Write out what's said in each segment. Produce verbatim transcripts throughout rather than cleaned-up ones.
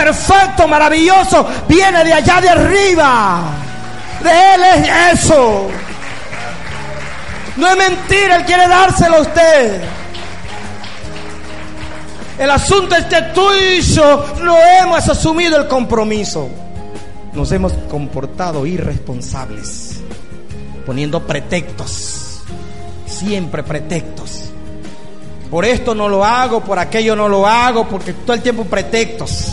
perfecto, maravilloso, viene de allá de arriba. De Él es eso. No es mentira, Él quiere dárselo a usted. El asunto es que tú y yo no hemos asumido el compromiso. Nos hemos comportado irresponsables, poniendo pretextos, siempre pretextos. Por esto no lo hago, por aquello no lo hago, porque todo el tiempo pretextos,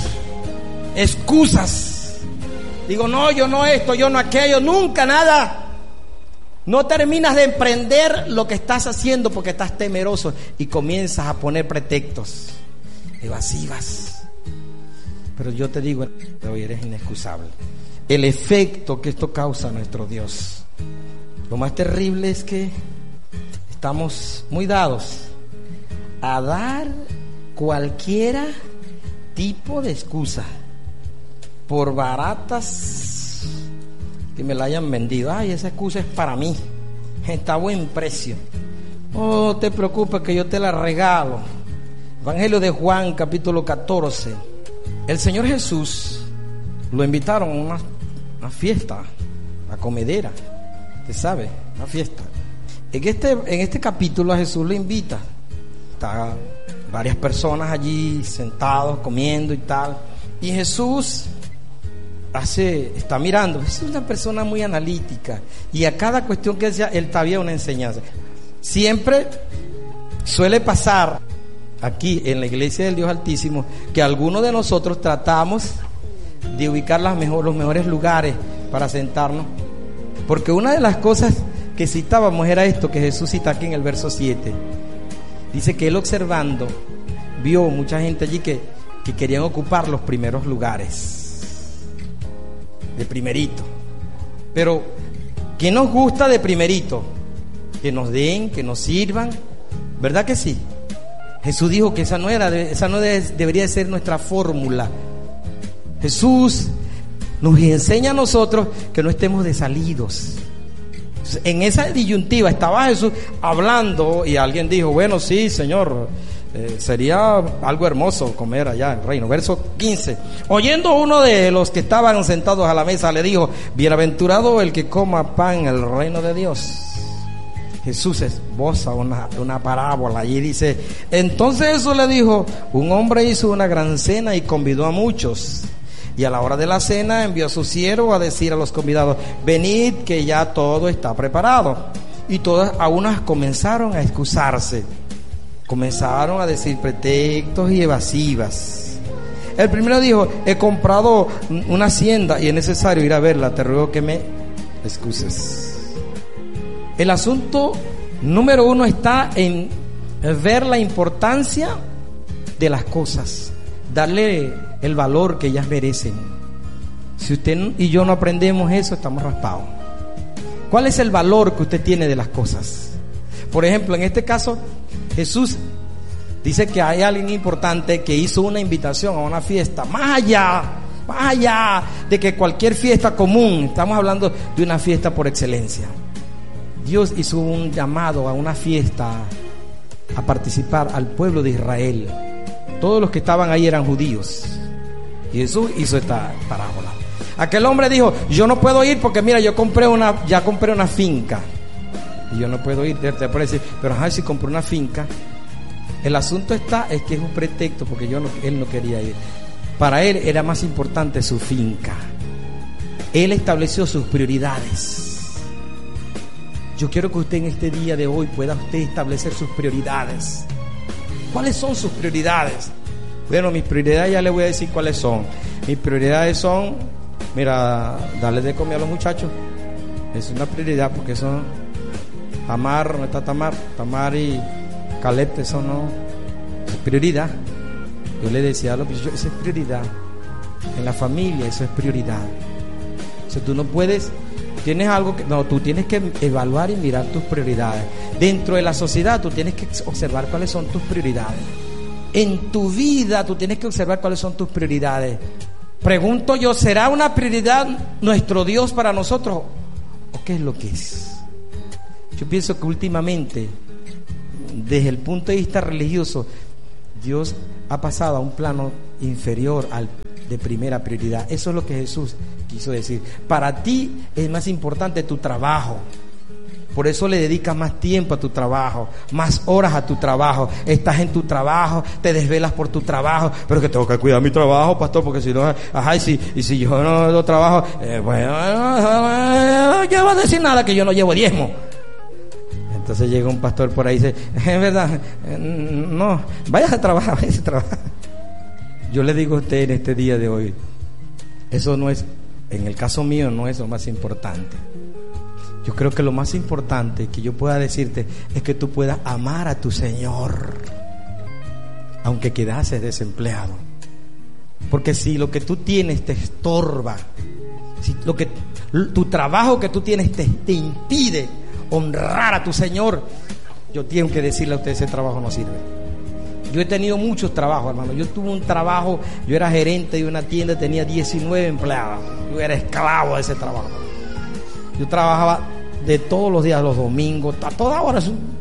excusas. Digo, no, yo no esto, yo no aquello, nunca nada. No terminas de emprender lo que estás haciendo porque estás temeroso y comienzas a poner pretextos evasivas. Pero yo te digo, hoy eres inexcusable. El efecto que esto causa a nuestro Dios. Lo más terrible es que estamos muy dados a dar cualquiera tipo de excusa, por baratas que me la hayan vendido. Ay, esa excusa es para mí, está a buen precio. No te preocupes que yo te la regalo. Evangelio de Juan, capítulo catorce. El Señor Jesús lo invitaron a una, una fiesta, a comedera, usted sabe, una fiesta. En este, en este capítulo a Jesús lo invita. Está varias personas allí sentados comiendo y tal, y Jesús hace, está mirando. Es una persona muy analítica y a cada cuestión que decía él sabía una enseñanza. Siempre suele pasar aquí en la iglesia del Dios Altísimo que algunos de nosotros tratamos de ubicar las mejor, los mejores lugares para sentarnos, porque una de las cosas que citábamos era esto que Jesús cita aquí en el verso siete. Dice que él observando vio mucha gente allí que, que querían ocupar los primeros lugares, de primerito. Pero ¿qué nos gusta de primerito? Que nos den, que nos sirvan, ¿verdad que sí? Jesús dijo que esa no era, esa no de, debería ser nuestra fórmula. Jesús nos enseña a nosotros que no estemos desalidos. En esa disyuntiva estaba Jesús hablando y alguien dijo, bueno, sí, Señor, eh, sería algo hermoso comer allá en el reino. Verso quince. Oyendo uno de los que estaban sentados a la mesa, le dijo, bienaventurado el que coma pan en el reino de Dios. Jesús esboza una, una parábola y dice, entonces Jesús le dijo, un hombre hizo una gran cena y convidó a muchos. Y a la hora de la cena envió a su siervo a decir a los convidados, venid que ya todo está preparado. Y todas a unas comenzaron a excusarse, comenzaron a decir pretextos y evasivas. El primero dijo, he comprado una hacienda y es necesario ir a verla, te ruego que me excuses. El asunto número uno está en ver la importancia de las cosas, darle el valor que ellas merecen. Si usted y yo no aprendemos eso, estamos raspados. ¿Cuál es el valor que usted tiene de las cosas? Por ejemplo, en este caso, Jesús dice que hay alguien importante que hizo una invitación a una fiesta, más allá, más allá de que cualquier fiesta común. Estamos hablando de una fiesta por excelencia. Dios hizo un llamado a una fiesta a participar al pueblo de Israel. Todos los que estaban ahí eran judíos. Y Jesús hizo esta parábola. Aquel hombre dijo, yo no puedo ir porque mira, yo compré una, ya compré una finca. Y yo no puedo ir. Te puede decir, pero ajá, si compré una finca. El asunto está, es que es un pretexto porque yo no, él no quería ir. Para él era más importante su finca. Él estableció sus prioridades. Yo quiero que usted en este día de hoy pueda usted establecer sus prioridades. ¿Cuáles son sus prioridades? Bueno, mis prioridades ya le voy a decir cuáles son. Mis prioridades son, mira, darle de comer a los muchachos. Es una prioridad porque son Tamar, ¿no está Tamar? Tamar y Caleb, eso no es prioridad. Yo le decía a los muchachos, eso es prioridad. En la familia eso es prioridad. O sea, tú no puedes, tienes algo que, no, tú tienes que evaluar y mirar tus prioridades. Dentro de la sociedad tú tienes que observar cuáles son tus prioridades. En tu vida tú tienes que observar cuáles son tus prioridades. Pregunto yo, ¿será una prioridad nuestro Dios para nosotros? ¿O qué es lo que es? Yo pienso que últimamente, desde el punto de vista religioso, Dios ha pasado a un plano inferior al de primera prioridad. Eso es lo que Jesús quiso decir. Para ti es más importante tu trabajo. Por eso le dedicas más tiempo a tu trabajo, más horas a tu trabajo. Estás en tu trabajo, te desvelas por tu trabajo. Pero que tengo que cuidar mi trabajo, pastor, porque si no, ajá, y si, y si yo no lo trabajo, eh, bueno, ya va a decir nada que yo no llevo diezmo. Entonces llega un pastor por ahí y dice, es verdad, no, vayas a trabajar, vayas a trabajar. Yo le digo a usted en este día de hoy, eso no es, en el caso mío no es lo más importante. Yo creo que lo más importante que yo pueda decirte es que tú puedas amar a tu Señor, aunque quedases desempleado. Porque si lo que tú tienes te estorba, si lo que tu trabajo que tú tienes te, te impide honrar a tu Señor, yo tengo que decirle a usted, ese trabajo no sirve. Yo he tenido muchos trabajos, hermano. Yo tuve un trabajo, yo era gerente de una tienda, tenía diecinueve empleados. Yo era esclavo de ese trabajo. Yo trabajaba de todos los días, los domingos, a toda hora.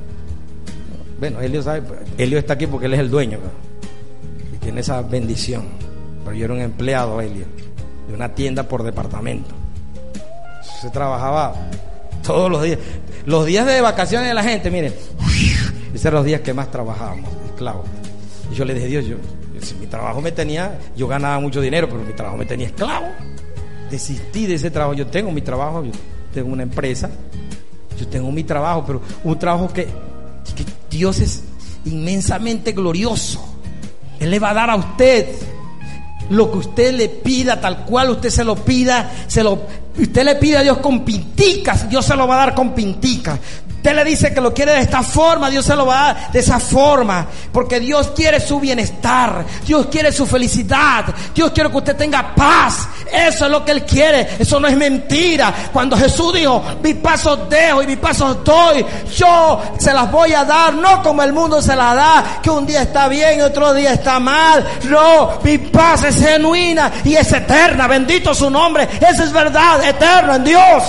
Bueno, Elio sabe, Elio está aquí porque él es el dueño, ¿verdad? Y tiene esa bendición. Pero yo era un empleado, Elio, de una tienda por departamento. Se trabajaba todos los días. Los días de vacaciones de la gente, miren, esos eran los días que más trabajábamos, esclavos. Y yo le dije, Dios, yo, si mi trabajo me tenía, yo ganaba mucho dinero, pero mi trabajo me tenía esclavo. Desistí de ese trabajo. Yo tengo mi trabajo, yo tengo una empresa, yo tengo mi trabajo, pero un trabajo que, que Dios es inmensamente glorioso. Él le va a dar a usted lo que usted le pida, tal cual usted se lo pida, se lo, usted le pide a Dios con pinticas, Dios se lo va a dar con pinticas. Usted le dice que lo quiere de esta forma, Dios se lo va a dar de esa forma, porque Dios quiere su bienestar, Dios quiere su felicidad, Dios quiere que usted tenga paz. Eso es lo que Él quiere, eso no es mentira. Cuando Jesús dijo, mi paz os dejo y mi paz os doy, yo se las voy a dar, no como el mundo se las da, que un día está bien y otro día está mal. No, mi paz es genuina y es eterna, bendito su nombre. Esa es verdad, eterno en Dios.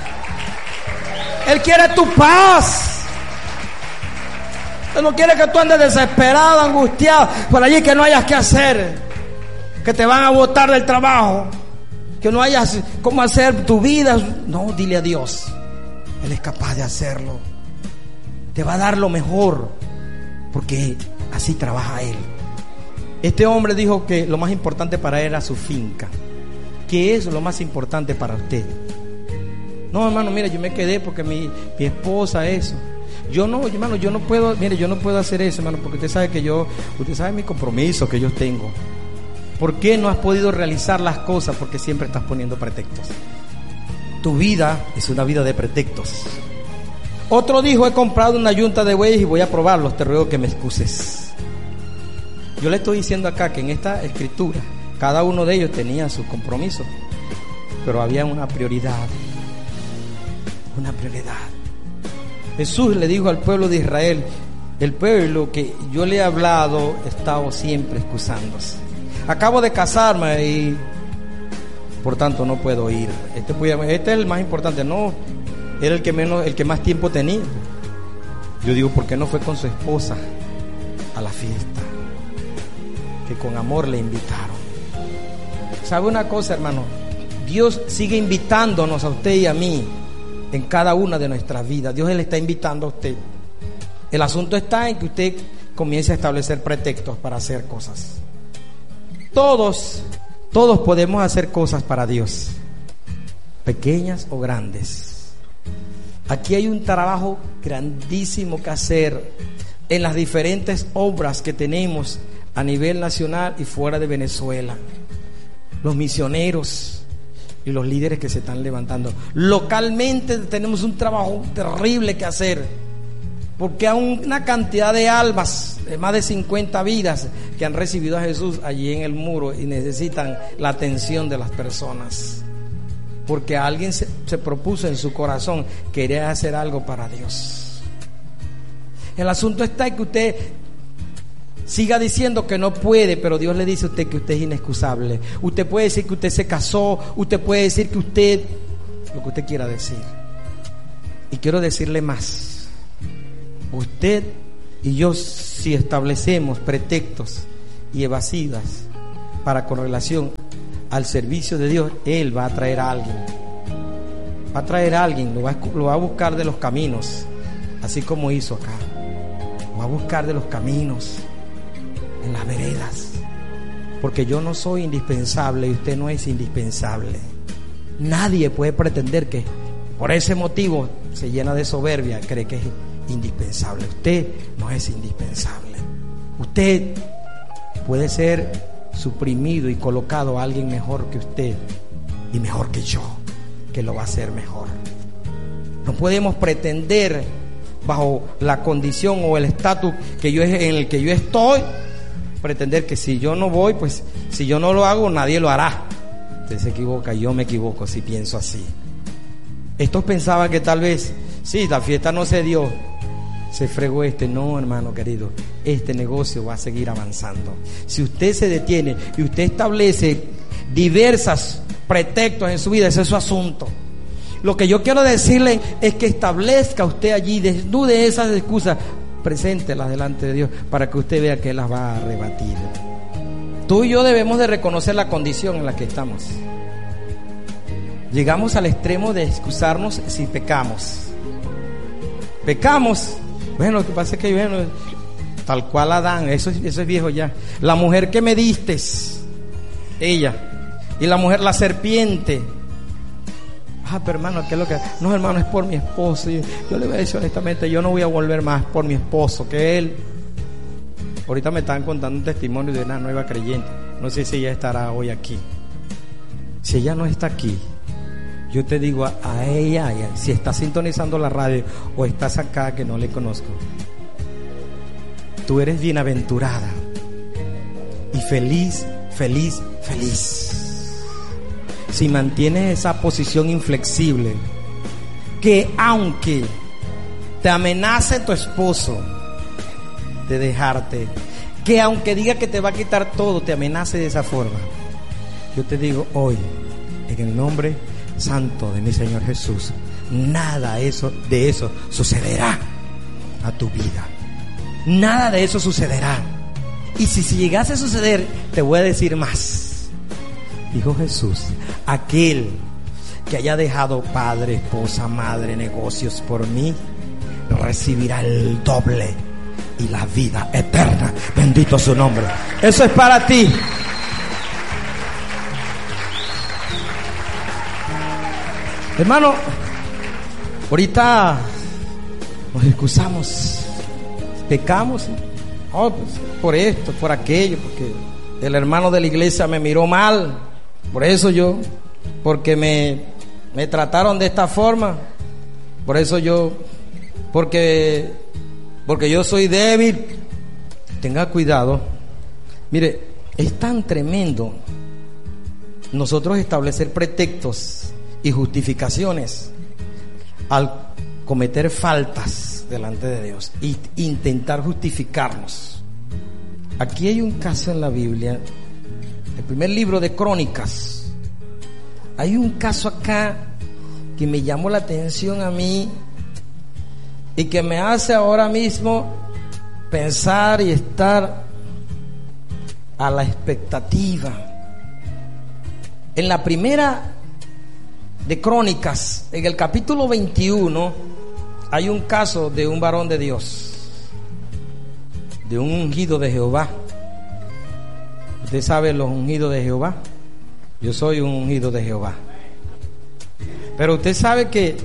Él quiere tu paz. Él no quiere que tú andes desesperado, angustiado por allí, que no hayas que hacer, que te van a botar del trabajo, que no hayas cómo hacer tu vida. No, dile a Dios, Él es capaz de hacerlo. Te va a dar lo mejor, porque así trabaja Él. Este hombre dijo que lo más importante para él era su finca. ¿Qué es lo más importante para usted? No, hermano, mire, yo me quedé porque mi, mi esposa, eso. Yo no, hermano, yo no puedo, mire, yo no puedo hacer eso, hermano, porque usted sabe que yo, usted sabe mi compromiso que yo tengo. ¿Por qué no has podido realizar las cosas? Porque siempre estás poniendo pretextos. Tu vida es una vida de pretextos. Otro dijo, he comprado una yunta de bueyes y voy a probarlos, te ruego que me excuses. Yo le estoy diciendo acá que en esta escritura, cada uno de ellos tenía su compromiso, pero había una prioridad. Una prioridad. Jesús le dijo al pueblo de Israel, el pueblo que yo le he hablado, he estado siempre excusándose. Acabo de casarme y por tanto no puedo ir. Este, este es el más importante. No, era el que menos, el que más tiempo tenía. Yo digo, ¿por qué no fue con su esposa a la fiesta que con amor le invitaron? ¿Sabe una cosa, hermano? Dios sigue invitándonos a usted y a mí en cada una de nuestras vidas. Dios le está invitando a usted. El asunto está en que usted comience a establecer pretextos para hacer cosas. Todos, todos podemos hacer cosas para Dios, pequeñas o grandes. Aquí hay un trabajo grandísimo que hacer en las diferentes obras que tenemos a nivel nacional y fuera de Venezuela. Los misioneros y los líderes que se están levantando. Localmente tenemos un trabajo terrible que hacer, porque hay una cantidad de almas, de más de cincuenta vidas que han recibido a Jesús allí en el muro y necesitan la atención de las personas, porque alguien se, se propuso en su corazón querer hacer algo para Dios. El asunto está en que usted siga diciendo que no puede, pero Dios le dice a usted que usted es inexcusable. Usted puede decir que usted se casó, usted puede decir que usted, lo que usted quiera decir. Y quiero decirle más. Usted y yo, si establecemos pretextos y evasivas para con relación al servicio de Dios, Él va a traer a alguien. Va a traer a alguien, lo va a, lo va a buscar de los caminos, así como hizo acá. Lo va a buscar de los caminos, en las veredas. Porque yo no soy indispensable y usted no es indispensable. Nadie puede pretender que por ese motivo se llena de soberbia, cree que es indispensable. Usted no es indispensable. Usted puede ser suprimido y colocado a alguien mejor que usted y mejor que yo, que lo va a hacer mejor. No podemos pretender bajo la condición o el estatus que yo en el que yo estoy, pretender que si yo no voy, pues si yo no lo hago, nadie lo hará. Usted se equivoca, yo me equivoco si pienso así. Estos pensaban que tal vez, sí, la fiesta no se dio, se fregó este. No, hermano querido, este negocio va a seguir avanzando. Si usted se detiene y usted establece diversos pretextos en su vida, ese es su asunto. Lo que yo quiero decirle es que establezca usted allí, desnude esas excusas, preséntelas delante de Dios para que usted vea que Él las va a rebatir. Tú y yo debemos de reconocer la condición en la que estamos. Llegamos al extremo de excusarnos si pecamos. Pecamos. Bueno, lo que pasa es que bueno, tal cual Adán, eso, eso es viejo ya. La mujer que me diste, ella. Y la mujer, la serpiente. Ah, pero hermano, ¿qué es lo que...? No, hermano, es por mi esposo. Yo, yo le voy a decir honestamente, yo no voy a volver más por mi esposo, que él... Ahorita me estaban contando un testimonio de una nueva creyente. No sé si ella estará hoy aquí. Si ella no está aquí, yo te digo a, a ella, a ella, si está sintonizando la radio o estás acá que no le conozco, tú eres bienaventurada y feliz, feliz, feliz. Si mantienes esa posición inflexible, que aunque te amenace tu esposo de dejarte, que aunque diga que te va a quitar todo, te amenace de esa forma, yo te digo hoy, en el nombre santo de mi Señor Jesús, nada eso, de eso sucederá a tu vida. Nada de eso sucederá. Y si, si llegase a suceder, te voy a decir más. Dijo Jesús: aquel que haya dejado padre, esposa, madre, negocios por mí, recibirá el doble y la vida eterna. Bendito su nombre. Eso es para ti. Hermano, ahorita nos excusamos, pecamos, oh, pues, por esto, por aquello, porque el hermano de la iglesia me miró mal, por eso yo, porque me, me trataron de esta forma, por eso yo, porque, porque yo soy débil. Tenga cuidado. Mire, es tan tremendo nosotros establecer pretextos y justificaciones al cometer faltas delante de Dios e intentar justificarnos. Aquí hay un caso en la Biblia, el primer libro de Crónicas. Hay un caso acá que me llamó la atención a mí y que me hace ahora mismo pensar y estar a la expectativa. En la primera de Crónicas, en el capítulo veintiuno, hay un caso de un varón de Dios, de un ungido de Jehová. ¿Usted sabe los ungidos de Jehová? Yo soy un ungido de Jehová. Pero usted sabe que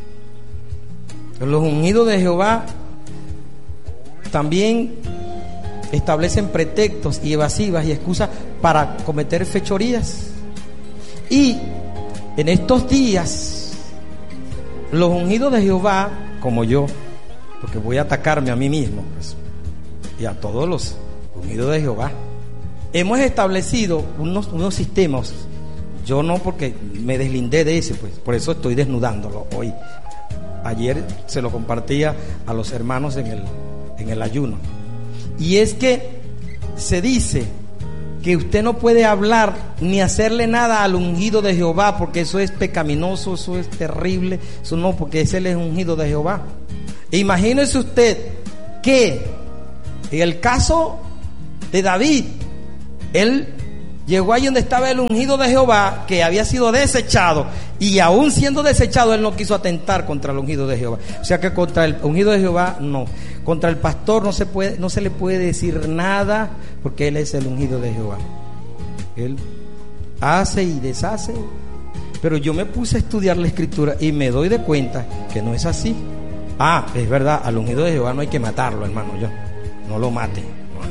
los ungidos de Jehová también establecen pretextos y evasivas y excusas para cometer fechorías. Y en estos días, los ungidos de Jehová, como yo, porque voy a atacarme a mí mismo, pues, y a todos los ungidos de Jehová, hemos establecido unos, unos sistemas. Yo no, porque me deslindé de ese, pues, por eso estoy desnudándolo hoy. Ayer se lo compartía a los hermanos en el, en el ayuno. Y es que se dice que usted no puede hablar ni hacerle nada al ungido de Jehová, porque eso es pecaminoso, eso es terrible, eso no, porque ese es el ungido de Jehová. E imagínese usted que en el caso de David, él Llegó ahí donde estaba el ungido de Jehová, que había sido desechado, y aún siendo desechado, él no quiso atentar contra el ungido de Jehová. O sea que contra el ungido de Jehová, no. Contra el pastor no se puede, no se le puede decir nada, porque él es el ungido de Jehová. Él hace y deshace. Pero yo me puse a estudiar la escritura y me doy de cuenta que no es así. Ah, es verdad, al ungido de Jehová no hay que matarlo, hermano, yo. No lo mate.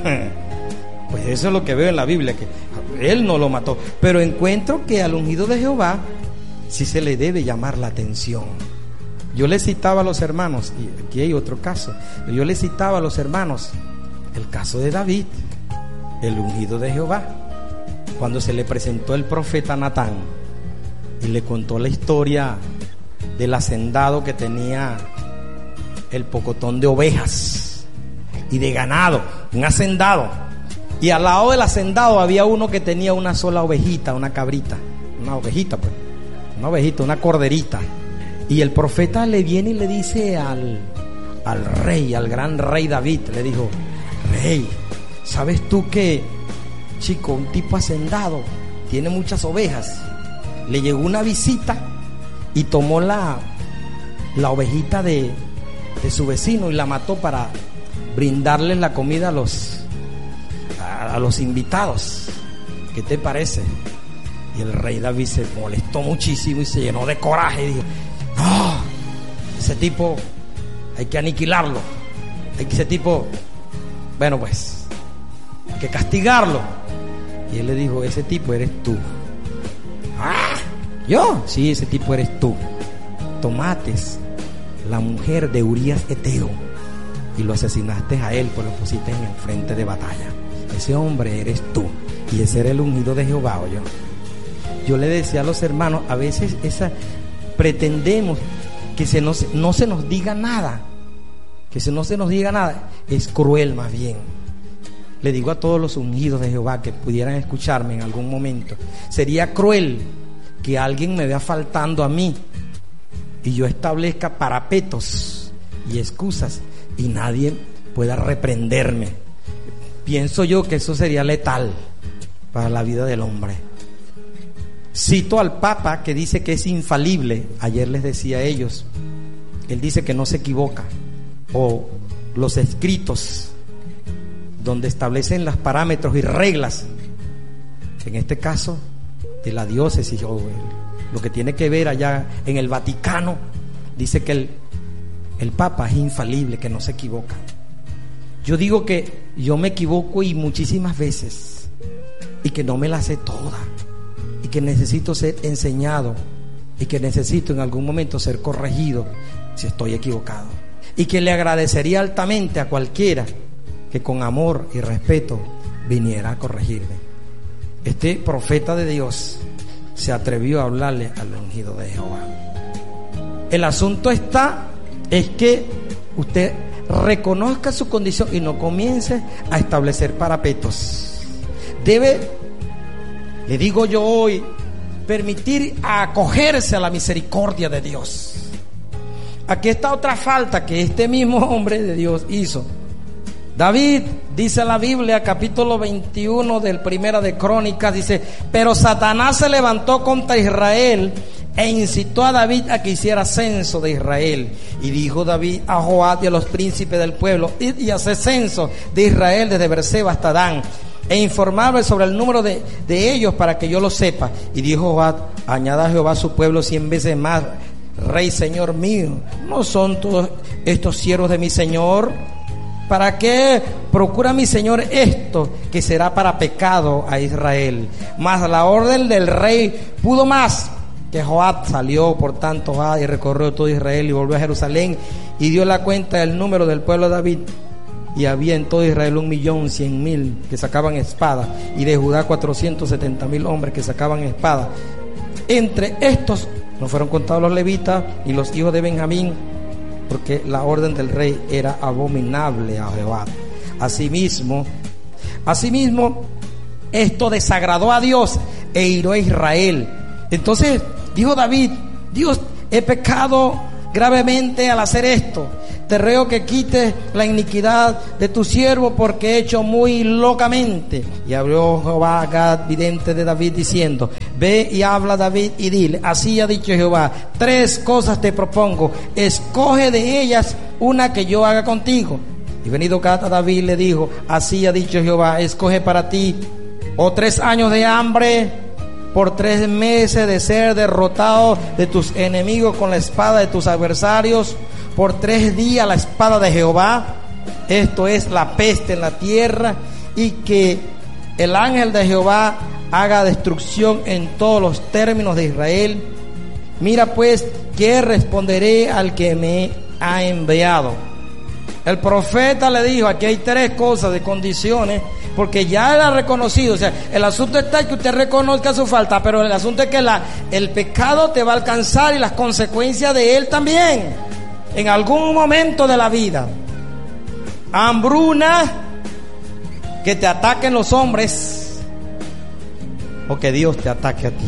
Pues eso es lo que veo en la Biblia, que él no lo mató. Pero encuentro que al ungido de Jehová sí se le debe llamar la atención. Yo le citaba a los hermanos, y aquí hay otro caso. Yo le citaba a los hermanos el caso de David, el ungido de Jehová, cuando se le presentó el profeta Natán y le contó la historia del hacendado que tenía el pocotón de ovejas y de ganado, un hacendado. Y al lado del hacendado había uno que tenía una sola ovejita, una cabrita, una ovejita pues, una ovejita, una corderita. Y el profeta le viene y le dice al, al rey, al gran rey David, le dijo: rey, ¿sabes tú que, chico, un tipo hacendado tiene muchas ovejas? Le llegó una visita y tomó la, la ovejita de, de su vecino y la mató para brindarle la comida a los a los invitados. ¿Qué te parece? Y el rey David se molestó muchísimo y se llenó de coraje y dijo: no, ese tipo hay que aniquilarlo, hay que ese tipo, bueno pues, hay que castigarlo. Y él le dijo: ese tipo eres tú. ¿Ah? ¿Yo? Sí, ese tipo eres tú. Tomaste la mujer de Urías Eteo y lo asesinaste a él, pues lo pusiste en el frente de batalla. Ese hombre eres tú, y ese era el ungido de Jehová. Yo, yo le decía a los hermanos, a veces esa, pretendemos que se nos, no se nos diga nada, que se no se nos diga nada, es cruel más bien. Le digo a todos los ungidos de Jehová que pudieran escucharme en algún momento, sería cruel que alguien me vea faltando a mí y yo establezca parapetos y excusas y nadie pueda reprenderme. Pienso yo que eso sería letal para la vida del hombre. Cito al Papa, que dice que es infalible. Ayer les decía a ellos, él dice que no se equivoca. O los escritos donde establecen los parámetros y reglas, en este caso de la diócesis o lo que tiene que ver allá en el Vaticano, dice que el, el Papa es infalible, que no se equivoca. Yo digo que yo me equivoco y muchísimas veces, y que no me la sé toda, y que necesito ser enseñado, y que necesito en algún momento ser corregido si estoy equivocado, y que le agradecería altamente a cualquiera que con amor y respeto viniera a corregirme. Este profeta de Dios se atrevió a hablarle al ungido de Jehová. El asunto está es que usted reconozca su condición y no comience a establecer parapetos. Debe, le digo yo hoy, permitir acogerse a la misericordia de Dios. Aquí está otra falta que este mismo hombre de Dios hizo. David, dice la Biblia, capítulo veintiuno del Primera de Crónicas, dice: pero Satanás se levantó contra Israel e incitó a David a que hiciera censo de Israel. Y dijo David a Joab y a los príncipes del pueblo: id y haced censo de Israel desde Beerseba hasta Dan, e informarme sobre el número de, de ellos para que yo lo sepa. Y dijo Joab: añada a Jehová su pueblo cien veces más, Rey, Señor mío. ¿No son todos estos siervos de mi Señor? ¿Para qué procura mi Señor esto, que será para pecado a Israel? Mas la orden del rey pudo más que Joab. Salió por tanto Joab y recorrió todo Israel y volvió a Jerusalén y dio la cuenta del número del pueblo de David. Y había en todo Israel un millón cien mil que sacaban espada, y de Judá cuatrocientos setenta mil hombres que sacaban espada. Entre estos no fueron contados los levitas ni los hijos de Benjamín, porque la orden del rey era abominable a Jehová. Asimismo, asimismo, esto desagradó a Dios e hirió a Israel. Entonces dijo David: Dios, he pecado gravemente al hacer esto. te ruego que quites la iniquidad de tu siervo, porque he hecho muy locamente. Y habló Jehová a Gad, vidente de David, diciendo: ve y habla a David y dile, así ha dicho Jehová, tres cosas te propongo, escoge de ellas una que yo haga contigo. Y venido Gad a David le dijo: así ha dicho Jehová, escoge para ti o tres años de hambre, por tres meses de ser derrotado de tus enemigos con la espada de tus adversarios, por tres días la espada de Jehová, esto es la peste en la tierra, y que el ángel de Jehová haga destrucción en todos los términos de Israel. Mira pues, ¿qué responderé al que me ha enviado? El profeta le dijo: aquí hay tres cosas de condiciones, porque ya él ha reconocido. O sea, el asunto está en que usted reconozca su falta, pero el asunto es que la, el pecado te va a alcanzar y las consecuencias de él también, en algún momento de la vida. Hambruna, que te ataquen los hombres, o que Dios te ataque a ti.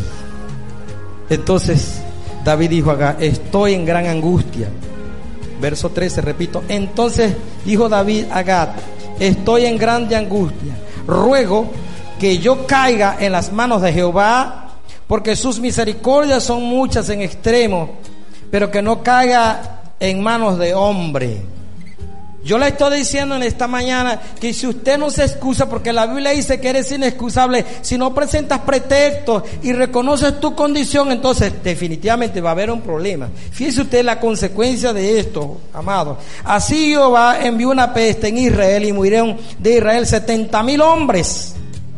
Entonces David dijo acá: estoy en gran angustia. Verso trece, repito. Entonces dijo David a Gad: estoy en grande angustia, ruego que yo caiga en las manos de Jehová, porque sus misericordias son muchas en extremo, pero que no caiga en manos de hombre. Yo le estoy diciendo en esta mañana que si usted no se excusa, porque la Biblia dice que eres inexcusable, si no presentas pretextos y reconoces tu condición, entonces definitivamente va a haber un problema. Fíjese usted la consecuencia de esto, amados. Así Jehová envió una peste en Israel y murieron de Israel setenta mil hombres.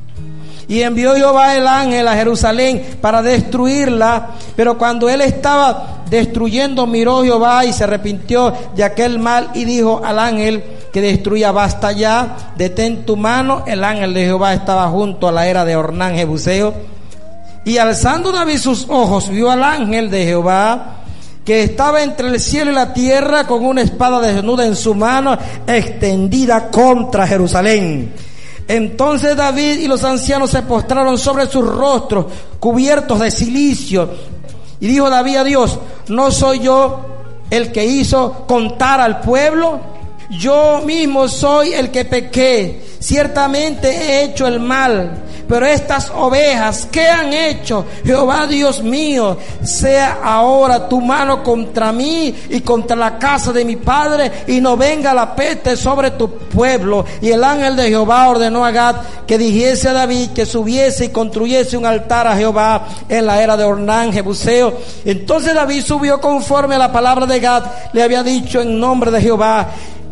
Y envió Jehová el ángel a Jerusalén para destruirla, pero cuando él estaba destruyendo, miró Jehová y se arrepintió de aquel mal y dijo al ángel que destruía: basta ya, detén tu mano. El ángel de Jehová estaba junto a la era de Ornán Jebuseo, y alzando David sus ojos vio al ángel de Jehová que estaba entre el cielo y la tierra, con una espada desnuda en su mano, extendida contra Jerusalén. Entonces David y los ancianos se postraron sobre sus rostros, cubiertos de cilicio. Y dijo David a Dios: ¿no soy yo el que hizo contar al pueblo? Yo mismo soy el que pequé. Ciertamente he hecho el mal. Pero estas ovejas, ¿qué han hecho? Jehová Dios mío, sea ahora tu mano contra mí y contra la casa de mi padre, y no venga la peste sobre tu pueblo. Y el ángel de Jehová ordenó a Gad que dijese a David que subiese y construyese un altar a Jehová en la era de Ornán Jebuseo. Entonces David subió conforme a la palabra de Gad le había dicho en nombre de Jehová,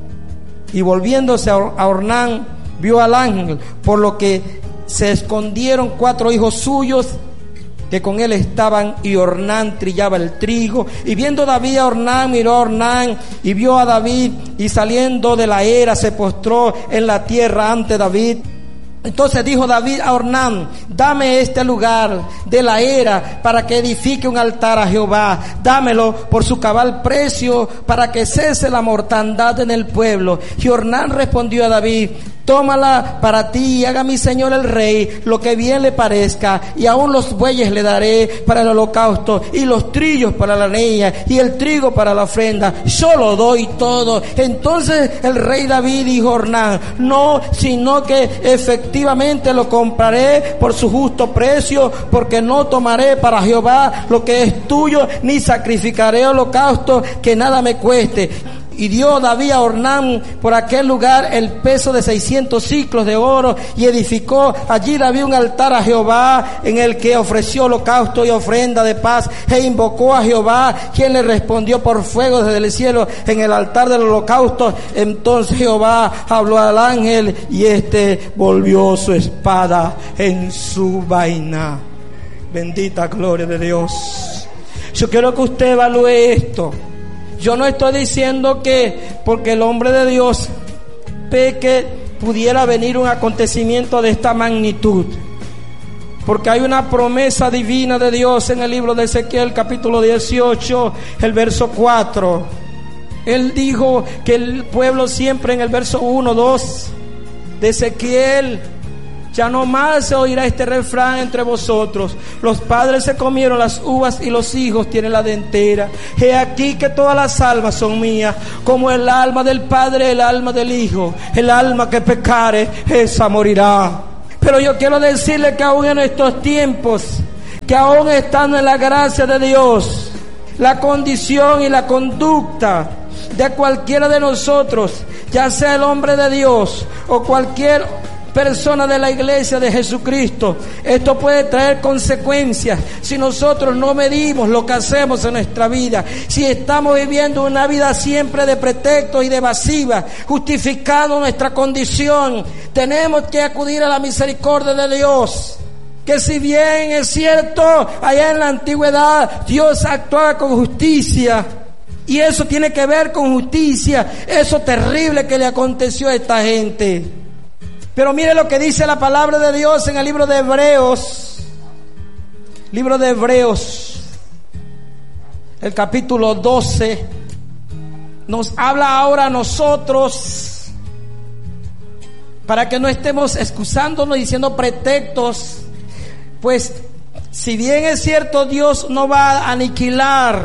y volviéndose a Ornán vio al ángel, por lo que se escondieron cuatro hijos suyos que con él estaban, y Ornán trillaba el trigo. Y viendo David a Ornán, miró a Ornán y vio a David, y saliendo de la era se postró en la tierra ante David. Entonces dijo David a Ornán: dame este lugar de la era para que edifique un altar a Jehová, dámelo por su cabal precio, para que cese la mortandad en el pueblo. Y Ornán respondió a David: tómala para ti y haga mi señor el rey lo que bien le parezca, y aún los bueyes le daré para el holocausto, y los trillos para la leña, y el trigo para la ofrenda. Yo lo doy todo. Entonces el rey David dijo a Ornán: no, sino que efectivamente lo compraré por su justo precio, porque no tomaré para Jehová lo que es tuyo, ni sacrificaré holocausto que nada me cueste. Y dio David a Ornán por aquel lugar el peso de seiscientos siclos de oro, y edificó allí David un altar a Jehová, en el que ofreció holocausto y ofrenda de paz, e invocó a Jehová, quien le respondió por fuego desde el cielo en el altar del holocausto. Entonces Jehová habló al ángel, y éste volvió su espada en su vaina. Bendita gloria de Dios. Yo quiero que usted evalúe esto. Yo no estoy diciendo que porque el hombre de Dios peque pudiera venir un acontecimiento de esta magnitud, porque hay una promesa divina de Dios en el libro de Ezequiel capítulo dieciocho, el verso cuatro. Él dijo que el pueblo siempre, en el verso uno, dos de Ezequiel, Ya no más se oirá este refrán entre vosotros: los padres se comieron las uvas y los hijos tienen la dentera. He aquí que todas las almas son mías, como el alma del Padre, el alma del Hijo. El alma que pecare, esa morirá. Pero yo quiero decirle que aún en estos tiempos, que aún estando en la gracia de Dios, la condición y la conducta de cualquiera de nosotros, ya sea el hombre de Dios o cualquier persona de la iglesia de Jesucristo, esto puede traer consecuencias si nosotros no medimos lo que hacemos en nuestra vida. Si estamos viviendo una vida siempre de pretextos y de evasiva, justificando nuestra condición, tenemos que acudir a la misericordia de Dios. Que si bien es cierto, allá en la antigüedad Dios actuaba con justicia, y eso tiene que ver con justicia, eso terrible que le aconteció a esta gente. Pero mire lo que dice la palabra de Dios en el libro de Hebreos, libro de Hebreos, el capítulo doce, nos habla ahora a nosotros, para que no estemos excusándonos diciendo pretextos, pues si bien es cierto, Dios no va a aniquilar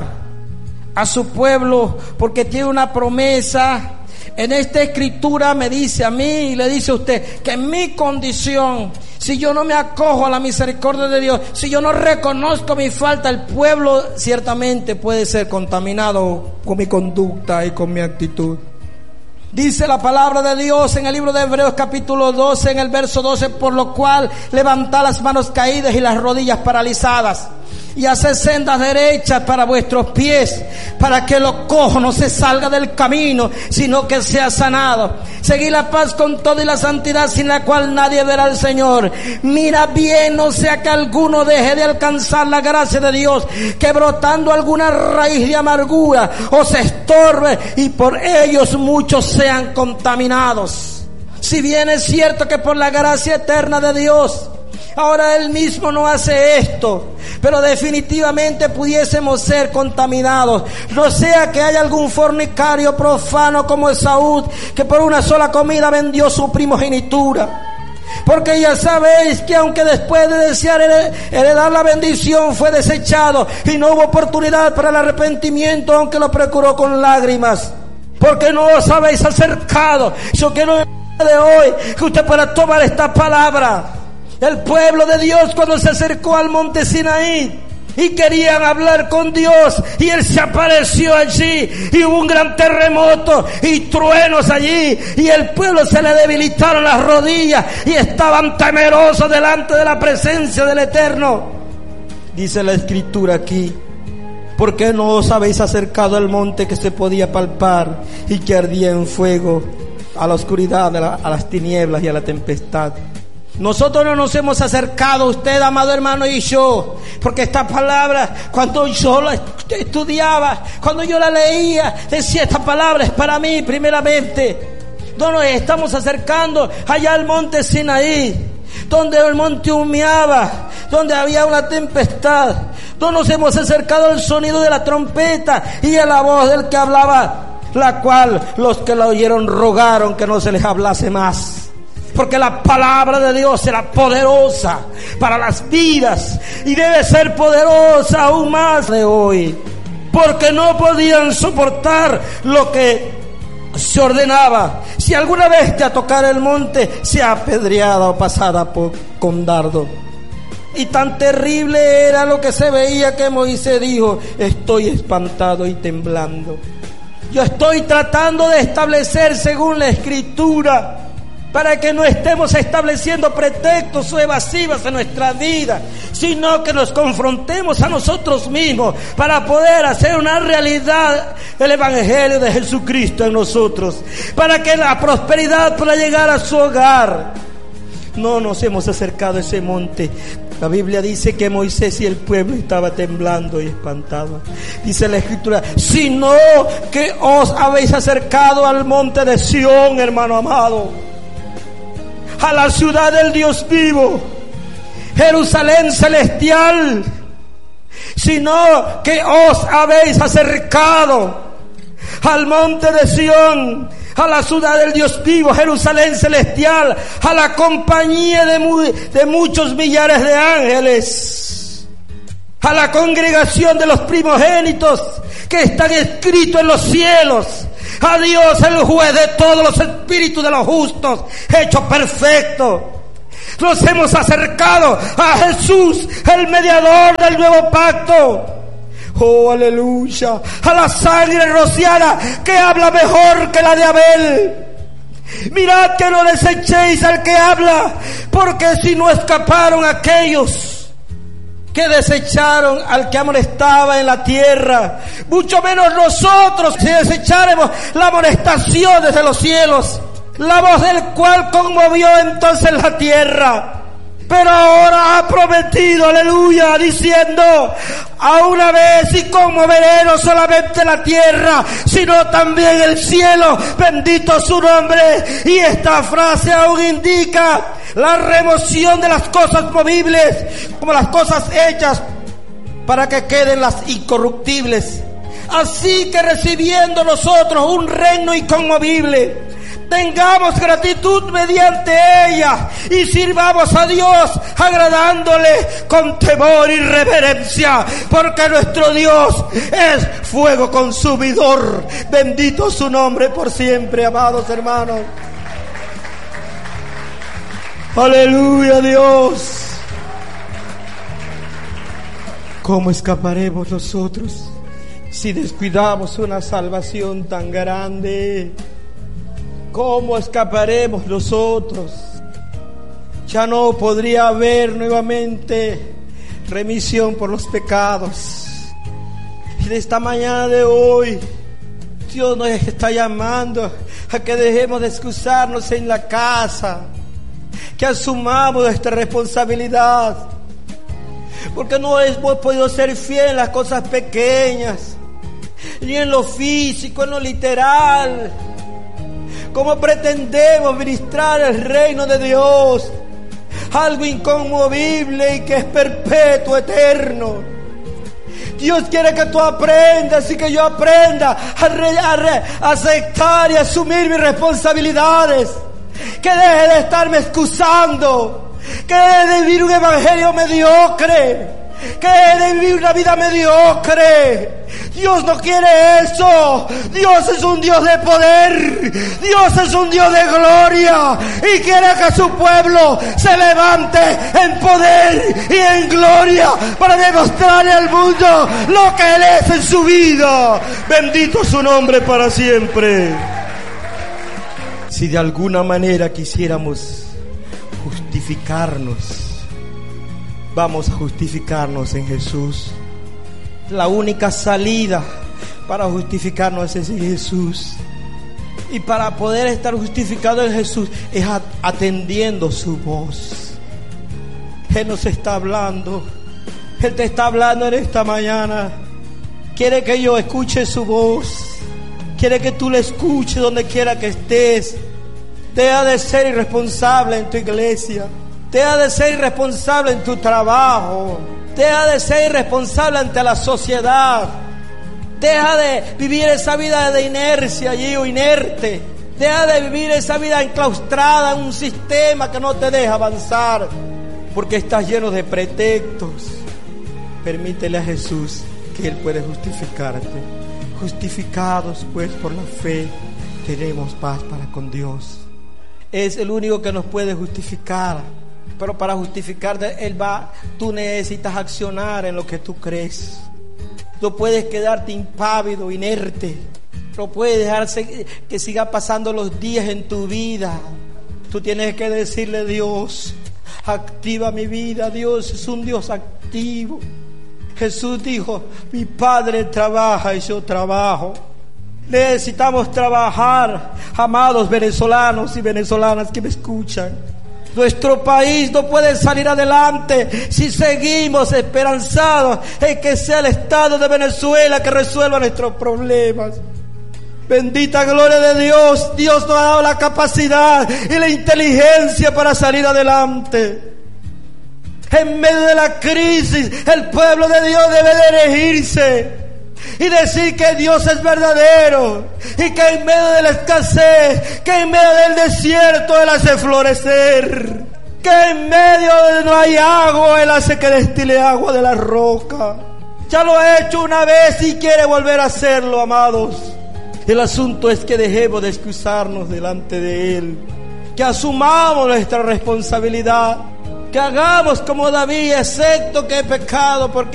a su pueblo porque tiene una promesa. En esta escritura me dice a mí y le dice a usted que en mi condición, si yo no me acojo a la misericordia de Dios, si yo no reconozco mi falta, el pueblo ciertamente puede ser contaminado con mi conducta y con mi actitud. Dice la palabra de Dios en el libro de Hebreos capítulo doce, en el verso doce: por lo cual levantad las manos caídas y las rodillas paralizadas, y haced sendas derechas para vuestros pies, para que lo cojo no se salga del camino, sino que sea sanado. Seguid la paz con todo y la santidad, sin la cual nadie verá al Señor. Mira bien, no sea que alguno deje de alcanzar la gracia de Dios, que brotando alguna raíz de amargura os estorbe, y por ellos muchos sean contaminados. Si bien es cierto que por la gracia eterna de Dios, ahora Él mismo no hace esto, pero definitivamente pudiésemos ser contaminados. No sea que haya algún fornicario profano como Esaú, que por una sola comida vendió su primogenitura. Porque ya sabéis que aunque después de desear heredar la bendición fue desechado, y no hubo oportunidad para el arrepentimiento, aunque lo procuró con lágrimas. Porque no os habéis acercado. Yo quiero en el día de hoy que usted pueda tomar esta palabra. El pueblo de Dios, cuando se acercó al monte Sinaí y querían hablar con Dios, y Él se apareció allí, y hubo un gran terremoto y truenos allí, y el pueblo se le debilitaron las rodillas y estaban temerosos delante de la presencia del Eterno. Dice la escritura aquí: ¿por qué no os habéis acercado al monte que se podía palpar y que ardía en fuego, a la oscuridad, a, la, a las tinieblas y a la tempestad? Nosotros no nos hemos acercado, usted, amado hermano, y yo, porque esta palabra, cuando yo la estudiaba, cuando yo la leía, decía: esta palabra es para mí primeramente. No nos estamos acercando allá al monte Sinaí, donde el monte humeaba, donde había una tempestad. No nos hemos acercado al sonido de la trompeta y a la voz del que hablaba, la cual los que la oyeron rogaron que no se les hablase más. Porque la palabra de Dios era poderosa para las vidas, y debe ser poderosa aún más de hoy, porque no podían soportar lo que se ordenaba. Si alguna vez te tocara el monte, sea apedreada o pasada por, con dardo. Y tan terrible era lo que se veía que Moisés dijo: estoy espantado y temblando. Yo estoy tratando de establecer según la escritura, para que no estemos estableciendo pretextos o evasivas en nuestra vida, sino que nos confrontemos a nosotros mismos para poder hacer una realidad el Evangelio de Jesucristo en nosotros, para que la prosperidad pueda llegar a su hogar. No nos hemos acercado a ese monte. La Biblia dice que Moisés y el pueblo estaba temblando y espantado. Dice la escritura: sino que os habéis acercado al monte de Sión, hermano amado, a la ciudad del Dios vivo, Jerusalén celestial, sino que os habéis acercado al monte de Sión, a la ciudad del Dios vivo, Jerusalén celestial, a la compañía de, mu- de muchos millares de ángeles, a la congregación de los primogénitos que están escritos en los cielos, a Dios el juez de todos los espíritus de los justos, hecho perfecto. Nos hemos acercado a Jesús, el mediador del nuevo pacto. Oh, aleluya, a la sangre rociada que habla mejor que la de Abel. Mirad que no desechéis al que habla, porque si no escaparon aquellos que desecharon al que amonestaba en la tierra, mucho menos nosotros si desecháremos la amonestación desde los cielos, la voz del cual conmovió entonces la tierra. Pero ahora ha prometido, aleluya, diciendo: a una vez y conmoveré no solamente la tierra, sino también el cielo, bendito su nombre. Y esta frase aún indica la remoción de las cosas movibles, como las cosas hechas, para que queden las incorruptibles. Así que recibiendo nosotros un reino inconmovible, tengamos gratitud mediante ella y sirvamos a Dios agradándole con temor y reverencia, porque nuestro Dios es fuego consumidor. Bendito su nombre por siempre, amados hermanos. Aleluya, Dios. ¿Cómo escaparemos nosotros si descuidamos una salvación tan grande? ¿Cómo escaparemos nosotros? Ya no podría haber nuevamente remisión por los pecados. Y de esta mañana de hoy, Dios nos está llamando a que dejemos de excusarnos en la casa, que asumamos nuestra responsabilidad, porque no hemos podido ser fieles en las cosas pequeñas, ni en lo físico, en lo literal. ¿Cómo pretendemos ministrar el reino de Dios? Algo inconmovible y que es perpetuo, eterno. Dios quiere que tú aprendas y que yo aprenda a, re, a, re, a aceptar y asumir mis responsabilidades. Que deje de estarme excusando. Que deje de vivir un evangelio mediocre. Que deje de vivir una vida mediocre. Dios no quiere eso. Dios es un Dios de poder. Dios es un Dios de gloria. Y quiere que su pueblo se levante en poder y en gloria para demostrarle al mundo lo que Él es en su vida. Bendito su nombre para siempre. Si de alguna manera quisiéramos justificarnos, vamos a justificarnos en Jesús. La única salida para justificarnos es en Jesús. Y para poder estar justificado en Jesús es atendiendo su voz. Él nos está hablando. Él te está hablando en esta mañana. Quiere que yo escuche su voz. Quiere que tú le escuches donde quiera que estés. Deja de ser irresponsable en tu iglesia. Deja de ser irresponsable en tu trabajo. Deja de ser irresponsable ante la sociedad. Deja de vivir esa vida de inercia allí o inerte. Deja de vivir esa vida enclaustrada en un sistema que no te deja avanzar, porque estás lleno de pretextos. Permítele a Jesús que Él puede justificarte. Justificados pues por la fe, tenemos paz para con Dios. Es el único que nos puede justificar. Pero para justificarte, Él va, tú necesitas accionar en lo que tú crees. No puedes quedarte impávido, inerte. No puedes dejarse que siga pasando los días en tu vida. Tú tienes que decirle: Dios, activa mi vida. Dios es un Dios activo. Jesús dijo: mi Padre trabaja y yo trabajo. Necesitamos trabajar, amados venezolanos y venezolanas que me escuchan. Nuestro país no puede salir adelante si seguimos esperanzados en que sea el Estado de Venezuela que resuelva nuestros problemas. Bendita gloria de Dios. Dios nos ha dado la capacidad y la inteligencia para salir adelante. En medio de la crisis, el pueblo de Dios debe de erigirse. y decir que Dios es verdadero y que en medio de la escasez, que en medio del desierto Él hace florecer, que en medio de no hay agua Él hace que destile agua de la roca. Ya lo ha hecho una vez y quiere volver a hacerlo, amados. El asunto es que dejemos de excusarnos delante de Él, que asumamos nuestra responsabilidad, que hagamos como David, excepto que he pecado porque